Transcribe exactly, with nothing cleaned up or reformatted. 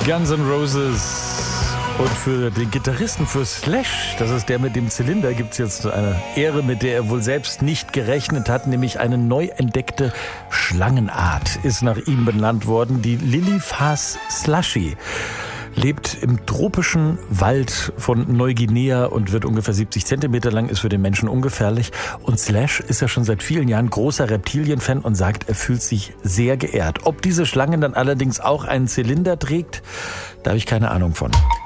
Guns N' Roses. Und für den Gitarristen, für Slash, das ist der mit dem Zylinder, gibt es jetzt eine Ehre, mit der er wohl selbst nicht gerechnet hat, nämlich eine neu entdeckte Schlangenart ist nach ihm benannt worden, die Liliphas slushy. Lebt im tropischen Wald von Neuguinea und wird ungefähr siebzig Zentimeter lang, ist für den Menschen ungefährlich. Und Slash ist ja schon seit vielen Jahren großer Reptilienfan und sagt, er fühlt sich sehr geehrt. Ob diese Schlange dann allerdings auch einen Zylinder trägt, da habe ich keine Ahnung von.